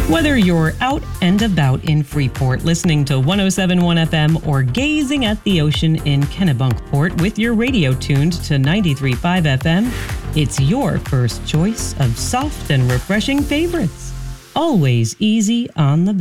Whether you're out and about in Freeport listening to 107.1 FM or gazing at the ocean in Kennebunkport with your radio tuned to 93.5 FM, it's your first choice of soft and refreshing favorites. Always easy on the